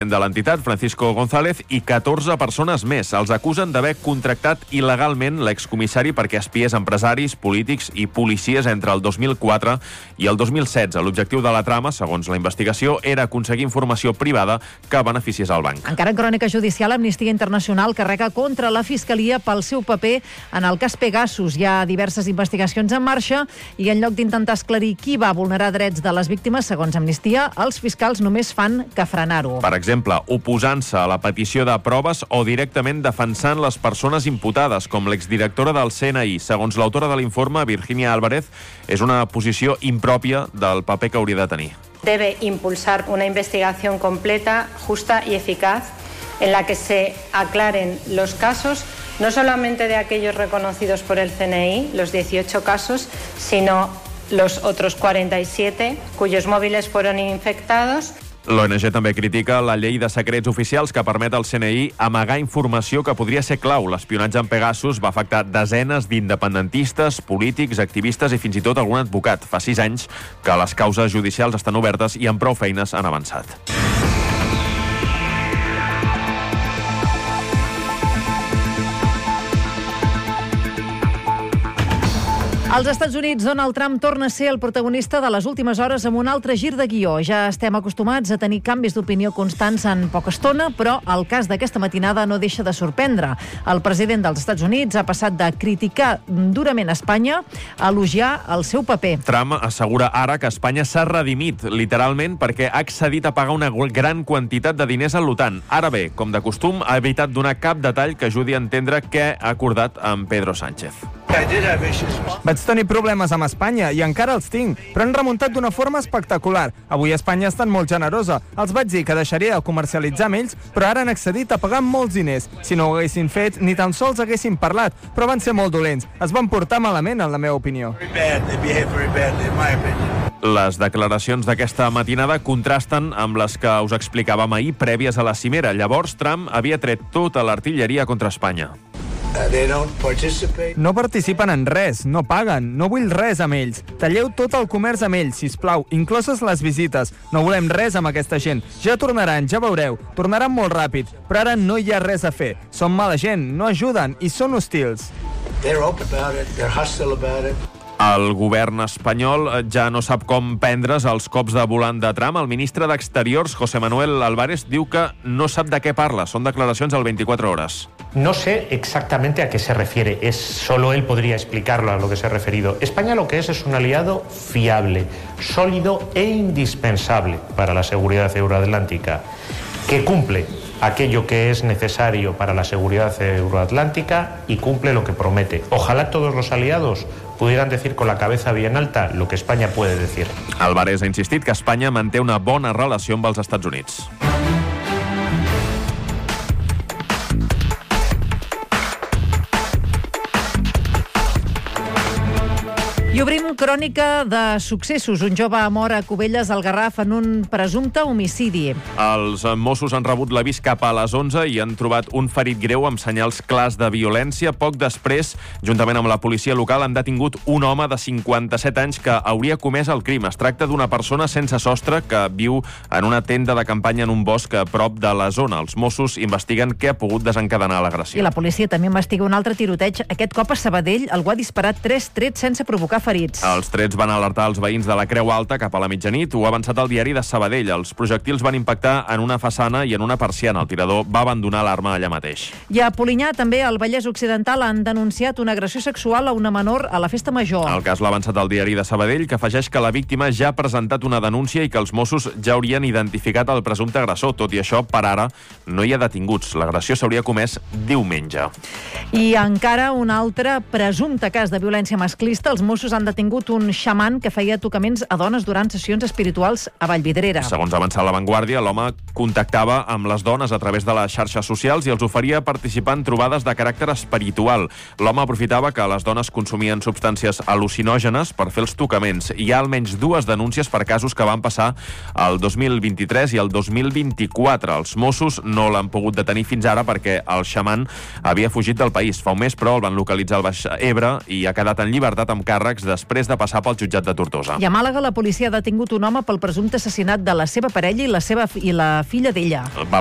de l'entitat, Francisco González, i 14 persones més. Els acusen d'haver contractat il·legalment l'excomissari perquè espiés empresaris, polítics i policies entre el 2004 i el 2016. L'objectiu de la trama, segons la investigació, era aconseguir informació privada que beneficiés al banc. Encara en crònica judicial, Amnistia Internacional carrega contra la Fiscalia pel seu paper en el cas Pegasus. Hi ha diverses investigacions en marxa i en lloc d'intentar esclarir qui va vulnerar drets de les víctimes, segons Amnistia, els fiscals només fan que frenar-ho. Per exemple, oposant-se a la petició de proves o directament defensant les persones imputades, com l'exdirectora del CNI. Segons l'autora de l'informe, Virginia Álvarez, és una posició impròpia del paper que hauria de tenir. Debe impulsar una investigación completa, justa y eficaz en la que se aclaren los casos, no solamente de aquellos reconocidos por el CNI, los 18 casos, sino los otros 47 cuyos móviles fueron infectados. L'ONG també critica la llei de secrets oficials que permet al CNI amagar informació que podria ser clau. L'espionatge en Pegasus va afectar desenes d'independentistes, polítics, activistes i fins i tot algun advocat. Fa 6 anys que les causes judicials estan obertes i amb prou feines han avançat. Als Estats Units, Donald Trump torna a ser el protagonista de les últimes hores amb un altre gir de guió. Ja estem acostumats a tenir canvis d'opinió constants en poca estona, però el cas d'aquesta matinada no deixa de sorprendre. El president dels Estats Units ha passat de criticar durament Espanya a elogiar el seu paper. Trump assegura ara que Espanya s'ha redimit, literalment, perquè ha accedit a pagar una gran quantitat de diners a l'OTAN. Ara bé, com de costum, ha evitat donar cap detall que ajudi a entendre què ha acordat amb Pedro Sánchez. Vaig tenir problemes amb Espanya i encara els tinc, però han remuntat d'una forma espectacular. Avui Espanya ha estat molt generosa. Els vaig dir que deixaria de comercialitzar amb ells, però ara han accedit a pagar molts diners. Si no ho haguessin fet, ni tan sols haguessin parlat, però van ser molt dolents. Es van portar malament, en la meva opinió. Les declaracions d'aquesta matinada contrasten amb les que us explicàvem ahir prèvies a la cimera. Llavors, Trump havia tret tota l'artilleria contra Espanya. No participen en res, no paguen, no vull res amb ells. Talleu tot el comerç amb ells, sisplau, incloses les visites. No volem res amb aquesta gent. Ja tornaran, ja veureu. Tornaran molt ràpid, però ara no hi ha res a fer. Són mala gent, no ajuden i són hostils. El govern espanyol ja no sap com prendre's els cops de volant de Trump. El ministre d'Exteriors, José Manuel Álvarez, diu que no sap de què parla. Són declaracions al 24 hores. No sé exactamente a qué se refiere. Solo él podría explicarlo a lo que se ha referido. España lo que es un aliado fiable, sólido e indispensable para la seguridad euroatlántica, que cumple aquello que es necesario para la seguridad euroatlántica y cumple lo que promete. Ojalá todos los aliados pudieran decir con la cabeza bien alta lo que España puede decir. Álvarez ha insistit que Espanya manté una bona relació amb els Estats Units. I obrim crònica de successos. Un jove mor a Cubelles, al Garraf, en un presumpte homicidi. Els Mossos han rebut l'avís cap a les 11 i han trobat un ferit greu amb senyals clars de violència. Poc després, juntament amb la policia local, han detingut un home de 57 anys que hauria comès el crim. Es tracta d'una persona sense sostre que viu en una tenda de campanya en un bosc a prop de la zona. Els Mossos investiguen què ha pogut desencadenar l'agressió. I la policia també investiga un altre tiroteig. Aquest cop a Sabadell, algú ha disparat 3 trets sense provocar ferits. Els trets van alertar els veïns de la Creu Alta cap a la mitjanit. Ho ha avançat el diari de Sabadell. Els projectils van impactar en una façana i en una persiana. El tirador va abandonar l'arma allà mateix. I a Polinyà, també al Vallès Occidental, han denunciat una agressió sexual a una menor a la festa major. El cas l'ha avançat el diari de Sabadell, que afegeix que la víctima ja ha presentat una denúncia i que els Mossos ja haurien identificat el presumpte agressor. Tot i això, per ara, no hi ha detinguts. L'agressió s'hauria comès diumenge. I encara un altre presumpte cas de violència masclista. Els Mossos han detingut un xaman que feia tocaments a dones durant sessions espirituals a Vallvidrera. Segons ha avançat La Vanguardia, l'home contactava amb les dones a través de les xarxes socials i els oferia participar en trobades de caràcter espiritual. L'home aprofitava que les dones consumien substàncies al·lucinògenes per fer els tocaments. Hi ha almenys 2 denúncies per casos que van passar el 2023 i el 2024. Els Mossos no l'han pogut detenir fins ara perquè el xaman havia fugit del país. Fa un mes, però, el van localitzar al Baix Ebre i ha quedat en llibertat amb càrrecs càrrecs després de passar pel jutjat de Tortosa. I a Màlaga la policia ha detingut un home pel presumpte assassinat de la seva parella i la filla d'ella. Va